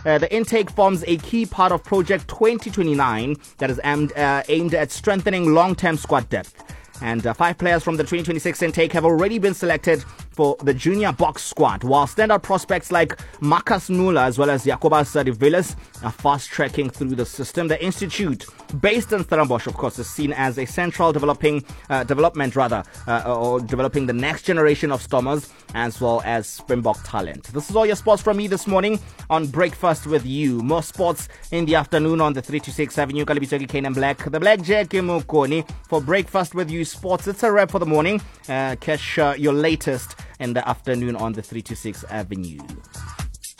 The intake forms a key part of Project 2029 that is aimed at strengthening long-term squad depth. And 5 players from the 2026 intake have already been selected for the junior box squad, while standout prospects like Marcus Nula as well as Jacobus Rivelis are fast-tracking through the system. The institute, based in Stellenbosch, of course, is seen as a central developing the next generation of Stormers as well as Springbok talent. This is all your sports from me this morning on Breakfast with You. More sports in the afternoon on the 326 Avenue. Kalibishoki Kane and Black. The Black Jack Mukoni for Breakfast with You Sports. It's a wrap for the morning. Catch your latest in the afternoon on the 326 Avenue.